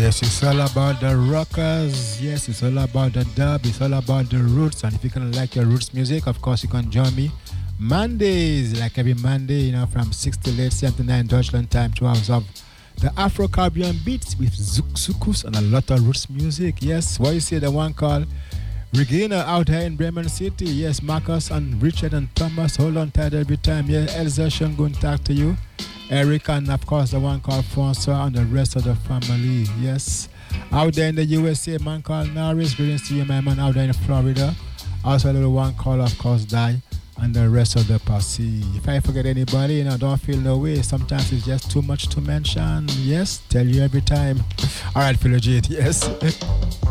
Yes, it's all about the rockers. Yes, it's all about the dub. It's all about the roots. And if you can like your roots music, of course, you can join me Mondays, like every Monday, from 6 to 8, 7 to 9 Deutschland time, 2 hours of the Afro-Caribbean beats with Zukus and a lot of roots music. Yes, what you say, the one called Regina out here in Bremen City. Yes, Marcus and Richard and Thomas, hold on tight every time. Yeah, Elza Shangun talk to you. Eric and of course the one called Francois and the rest of the family. Yes. Out there in the USA, man called Norris. Greetings to you, my man, out there in Florida. Also a little one called, of course, Die and the rest of the posse. If I forget anybody, don't feel no way. Sometimes it's just too much to mention. Yes, tell you every time. All right, Philogate, yes.